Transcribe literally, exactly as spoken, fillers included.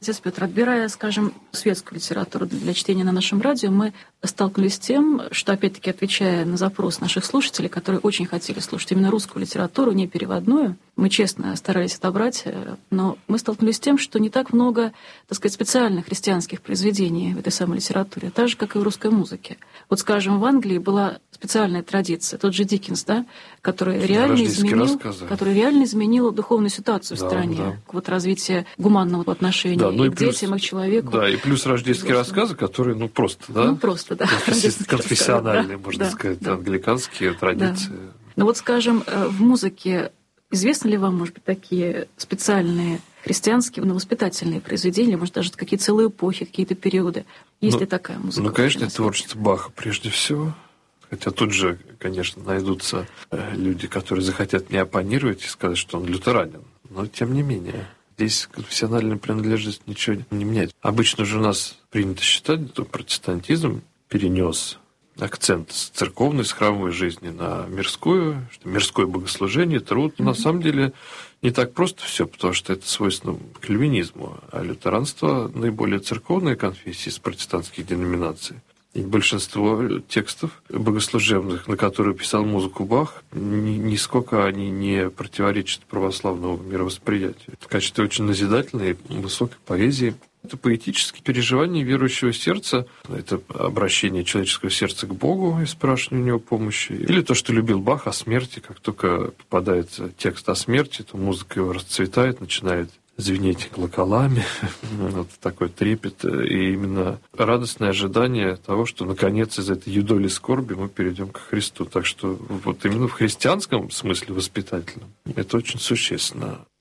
Отец Петр, отбирая, скажем, светскую литературу для чтения на нашем радио, мы столкнулись с тем, что, опять-таки, отвечая на запрос наших слушателей, которые очень хотели слушать именно русскую литературу, не переводную, мы честно старались отобрать, но мы столкнулись с тем, что не так много, так сказать, специальных христианских произведений в этой самой литературе, так же, как и в русской музыке. Вот, скажем, в Англии была специальная традиция, тот же Диккенс, да, который реально изменил, который реально изменил духовную ситуацию да, в стране, да. Вот развитие гуманного отношения да, ну и, и к плюс, детям, и к человеку. Да, и плюс рождественские рассказы, которые, ну, просто, да? Ну, просто, да. Конфесси- конфессиональные, да, можно да, сказать, да. англиканские традиции. Да. Ну вот, скажем, в музыке известны ли вам, может быть, такие специальные христианские, ну, воспитательные произведения, может, даже какие целые эпохи, какие-то периоды? Есть ну, ли такая музыка? Ну, конечно, это творчество Баха прежде всего. Хотя тут же, конечно, найдутся люди, которые захотят мне оппонировать и сказать, что он лютеранин. Но тем не менее, здесь конфессиональная принадлежность ничего не меняет. Обычно же у нас принято считать, что протестантизм перенес акцент с церковной, с храмовой жизни на мирскую, что мирское богослужение, труд. Mm-hmm. На самом деле не так просто все, потому что это свойственно кальвинизму, а лютеранство наиболее церковная конфессия из протестантских деноминаций. И большинство текстов богослужебных, на которые писал музыку Бах, ни, нисколько они не противоречат православному мировосприятию. В качестве очень назидательной и высокой поэзии. Это поэтические переживания верующего сердца, это обращение человеческого сердца к Богу и спрашивание у него помощи. Или то, что любил Бах о смерти, как только попадает текст о смерти, то музыка его расцветает, начинает звенеть колоколами, вот такой трепет, и именно радостное ожидание того, что наконец из этой юдоли скорби мы перейдем к Христу. Так что вот именно в христианском смысле воспитательном это очень существенно.